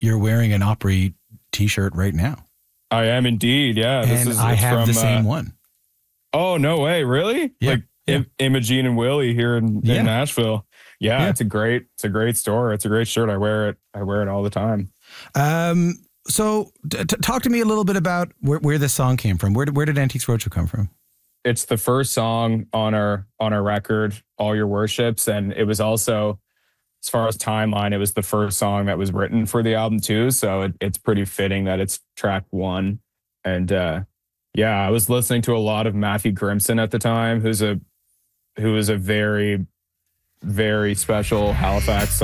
you're wearing an Opry t-shirt right now. I am indeed. Yeah. I have the same one. Oh, no way. Really? Yeah. Like Imogene and Willie here in Nashville. Yeah, it's a great store. It's a great shirt. I wear it all the time. So talk to me a little bit about where this song came from. Where did Antiques Roadshow come from? It's the first song on our record, All Your Worships. And it was also, as far as timeline, it was the first song that was written for the album too. So it's pretty fitting that it's track one. And I was listening to a lot of Matthew Grimson at the time, who was a very, very special Halifax